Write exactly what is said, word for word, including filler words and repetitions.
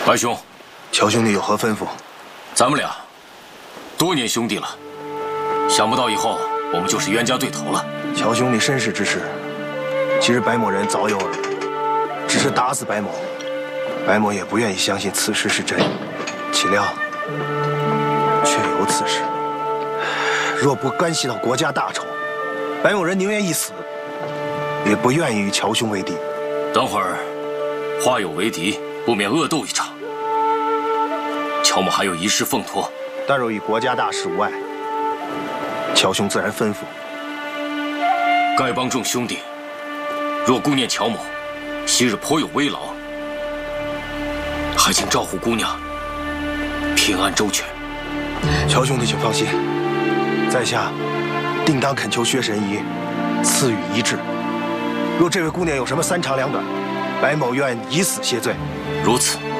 白兄， 乔兄弟有何吩咐？ 咱们俩多年兄弟了，想不到以后我们就是冤家对头了。 乔兄弟身世之事，其实白某人早有耳闻，只是打死白某，白某也不愿意相信此事是真，岂料确有此事。若不干系到国家大仇，白某人宁愿一死，也不愿意与乔兄为敌。 等会儿花有为敌，不免恶斗一场。乔某还有一事奉托， 但若与国家大事无碍，乔兄自然吩咐。 丐帮众兄弟若顾念乔某昔日颇有危劳，还请照护姑娘平安周全。 乔兄弟请放心，在下定当恳求薛神医赐予医治。若这位姑娘有什么三长两短，白某愿以死谢罪。 如此。